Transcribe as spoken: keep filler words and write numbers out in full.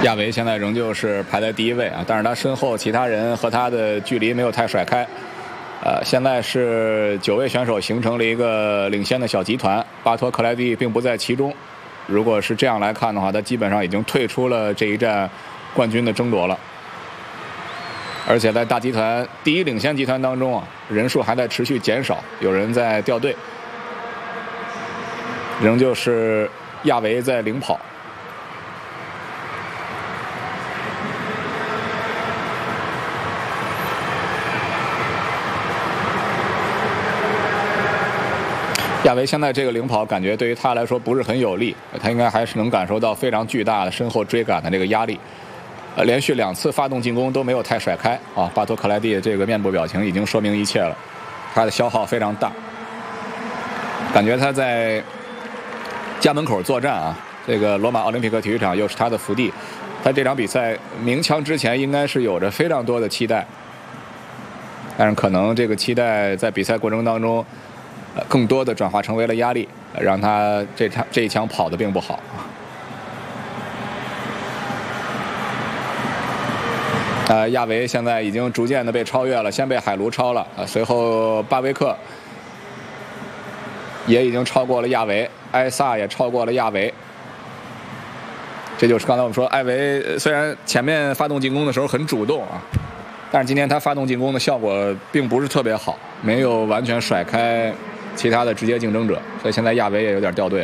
亚维现在仍旧是排在第一位啊，但是他身后其他人和他的距离没有太甩开。呃，现在是九位选手形成了一个领先的小集团，巴托克莱蒂并不在其中。如果是这样来看的话，他基本上已经退出了这一站冠军的争夺了。而且在大集团第一领先集团当中啊，人数还在持续减少，有人在掉队，仍旧是亚维在领跑。亚维现在这个领跑，感觉对于他来说不是很有利，他应该还是能感受到非常巨大的身后追赶的这个压力。呃，连续两次发动进攻都没有太甩开啊，巴托克莱蒂的这个面部表情已经说明一切了，他的消耗非常大，感觉他在家门口作战啊，这个罗马奥林匹克体育场又是他的福地，他这场比赛鸣枪之前应该是有着非常多的期待，但是可能这个期待在比赛过程当中。更多的转化成为了压力，让他这场这一枪跑得并不好。呃，亚维现在已经逐渐的被超越了，先被海卢超了，呃，随后巴维克也已经超过了亚维，埃萨也超过了亚维。这就是刚才我们说，艾维虽然前面发动进攻的时候很主动啊，但是今天他发动进攻的效果并不是特别好，没有完全甩开其他的直接竞争者，所以现在亚维也有点掉队。